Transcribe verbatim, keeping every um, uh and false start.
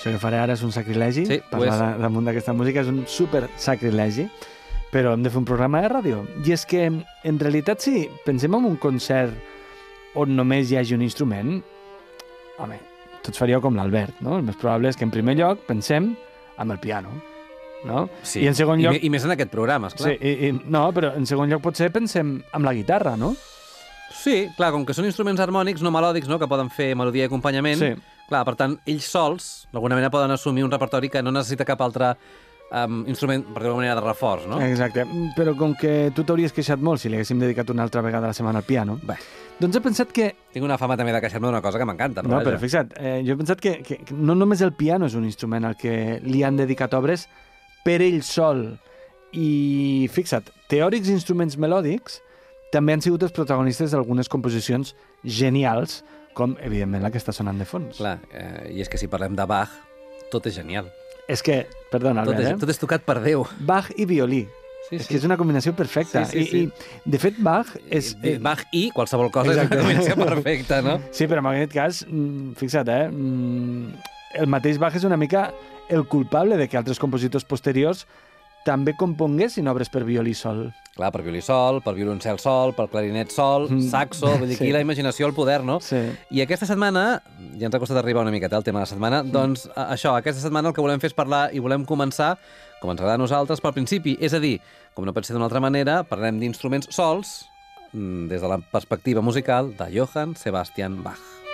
Això que faré ara és un sacrilegi. Sí, Parlar de, damunt d'aquesta música és un super sacrilegi, però hem de fer un programa de ràdio. I és que, en realitat, si pensem en un concert on només hi hagi un instrument, home, tots faríeu com l'Albert, no? El més probable és que, en primer lloc, pensem amb el piano, no? Sí, I en segon lloc... I, i més en aquest programa, esclar. Sí, i, i, no, però en segon lloc potser pensem amb la guitarra, no? Sí, clar, com que són instruments harmònics, no melòdics, no?, que poden fer melodia i acompanyament, Sí. clar, per tant, ells sols, d'alguna manera, poden assumir un repertori que no necessita cap altre um, instrument, per dir-ho manera, de reforç, no? Exacte, però com que tu t'hauries queixat molt si li haguéssim dedicat una altra vegada a la setmana al piano, Bé, doncs he pensat que... tinc una fama també de queixar-me d'una cosa que m'encanta, però No, vaja. però fixa't, eh, jo he pensat que, que, que no només el piano és un instrument al que li han dedicat obres per ell sol. I fixa't, teòrics instruments melòdics també han sigut els protagonistes d'algunes composicions genials, com, evidentment, la que està sonant de fons. Clar, eh, i és que si parlem de Bach, tot és genial. És que, perdona, Tot Albert, és, eh? tot és tocat per Déu. Bach i violí. Sí, És que és una combinació perfecta. Sí, sí, sí. I, I, de fet, Bach és... I, Bach i qualsevol cosa Exacte. és una combinació perfecta, no? Sí, però en aquest cas, mm, fixa't, eh? Mm, el mateix Bach és una mica el culpable de que altres compositors posteriors també componguessin obres per violí sol. Clar, per violí sol, per violoncel sol, per clarinet sol, Mm. saxo, vull dir, aquí Sí. la imaginació al poder, no? Sí. I aquesta setmana, ja ens ha costat arribar una miqueta al tema de la setmana, doncs a- això, aquesta setmana el que volem fer és parlar i volem començar, com ens agrada a nosaltres, pel principi, és a dir, com no pot ser d'una altra manera, parlem d'instruments sols mm, des de la perspectiva musical de Johann Sebastian Bach.